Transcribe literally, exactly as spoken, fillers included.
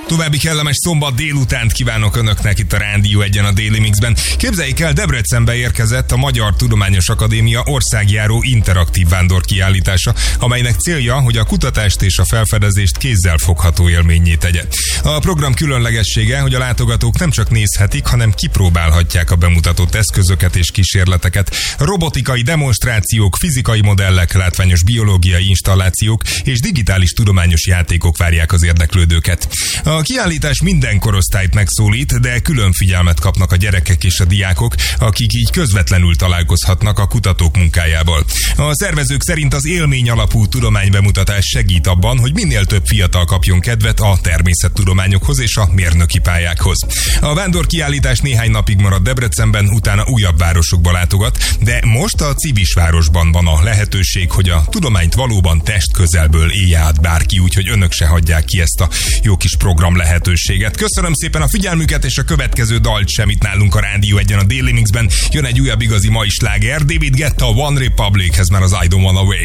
További kellemes szombat délutánt kívánok Önöknek itt a Rádió Egyen a Daily Mixben. Képzeljék el, Debrecenbe érkezett a Magyar Tudományos Akadémia országjáró interaktív vándorkiállítása, amelynek célja, hogy a kutatást és a felfedezést kézzelfogható élménnyé tegye. A program különlegessége, hogy a látogatók nem csak nézhetik, hanem kipróbálhatják a bemutatott eszközöket és kísérleteket. Robotikai demonstrációk, fizikai modellek, látványos biológiai installációk és digitális tudományos játékok várják az érdeklődőket. A kiállítás minden korosztályt megszólít, de külön figyelmet kapnak a gyerekek és a diákok, akik így közvetlenül találkozhatnak a kutatók munkájával. A szervezők szerint az élmény alapú tudománybemutatás segít abban, hogy minél több fiatal kapjon kedvet a természettudományokhoz és a mérnöki pályákhoz. A vándorkiállítás néhány napig marad Debrecenben, utána újabb városokba látogat, de most a Civisvárosban van a lehetőség, hogy a tudományt valóban testközelből élje át bárki, úgyhogy önök se hagyják ki ezt a jó kis program lehetőséget. Köszönöm szépen a figyelmüket, és a következő dalt sem itt nálunk a Rádió Egyen a Daily Mixben. Jön egy újabb igazi mai sláger, David Guetta, One Republic, ez már az I Don't Wanna Wait.